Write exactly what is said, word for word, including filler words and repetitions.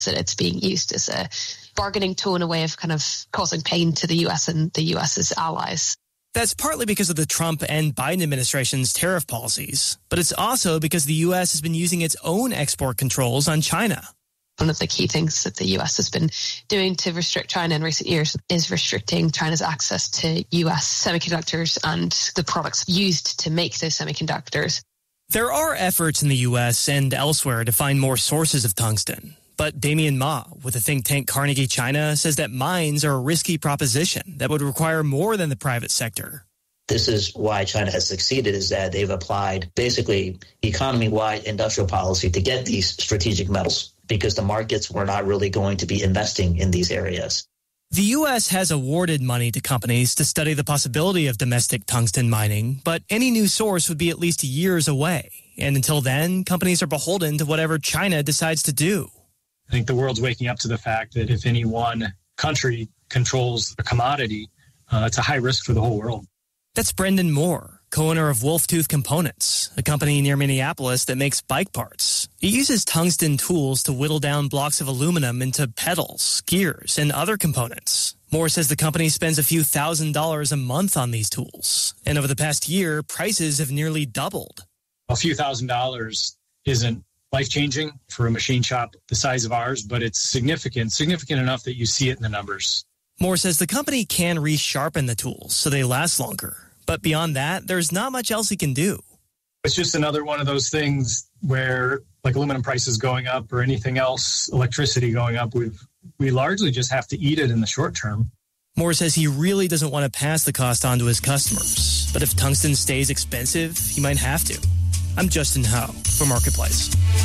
that it's being used as a bargaining tool in a way of kind of causing pain to the U S and the US's allies. That's partly because of the Trump and Biden administration's tariff policies, but it's also because the U S has been using its own export controls on China. One of the key things that the U S has been doing to restrict China in recent years is restricting China's access to U S semiconductors and the products used to make those semiconductors. There are efforts in the U S and elsewhere to find more sources of tungsten. But Damien Ma, with the think tank Carnegie China, says that mines are a risky proposition that would require more than the private sector. This is why China has succeeded, is that they've applied basically economy-wide industrial policy to get these strategic metals, because the markets were not really going to be investing in these areas. The U S has awarded money to companies to study the possibility of domestic tungsten mining, but any new source would be at least years away. And until then, companies are beholden to whatever China decides to do. I think the world's waking up to the fact that if any one country controls a commodity, uh, it's a high risk for the whole world. That's Brendan Moore, co-owner of Wolf Tooth Components, a company near Minneapolis that makes bike parts. It uses tungsten tools to whittle down blocks of aluminum into pedals, gears, and other components. Moore says the company spends a few thousand dollars a month on these tools. And over the past year, prices have nearly doubled. A few thousand dollars isn't life-changing for a machine shop the size of ours, but it's significant, significant enough that you see it in the numbers. Moore says the company can resharpen the tools so they last longer. But beyond that, there's not much else he can do. It's just another one of those things where, like aluminum prices going up or anything else, electricity going up, we've, we largely just have to eat it in the short term. Moore says he really doesn't want to pass the cost on to his customers. But if tungsten stays expensive, he might have to. I'm Justin Ho for Marketplace.